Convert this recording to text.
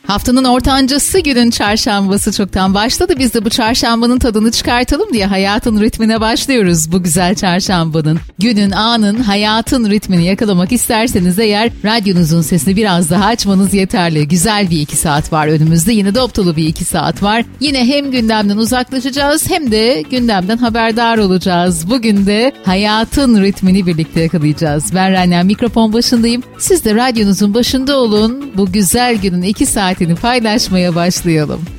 Haftanın ortancası, günün çarşambası çoktan başladı. Biz de bu çarşambanın tadını çıkartalım diye hayatın ritmine başlıyoruz bu güzel çarşambanın. Günün, anın, hayatın ritmini yakalamak isterseniz eğer radyonuzun sesini biraz daha açmanız yeterli. Güzel bir 2 saat var önümüzde. Yine dop dolu bir 2 saat var. Yine hem gündemden uzaklaşacağız hem de gündemden haberdar olacağız. Bugün de hayatın ritmini birlikte yakalayacağız. Ben Rana, mikrofon başındayım. Siz de radyonuzun başında olun. Bu güzel günün 2 saatini paylaşmaya başlayalım.